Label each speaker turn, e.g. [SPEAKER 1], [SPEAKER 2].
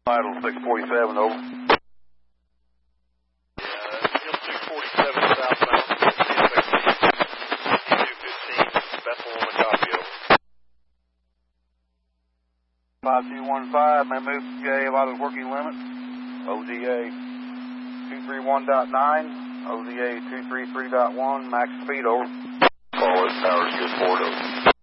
[SPEAKER 1] Idle 647, over.
[SPEAKER 2] M647 southbound, CFXC 215, Bethel on the copy, over.
[SPEAKER 1] 5215, may move to J Vitals working limit. ODA 231.9, ODA 233.1, max speed, over.
[SPEAKER 2] Call it, power's good, 4 over.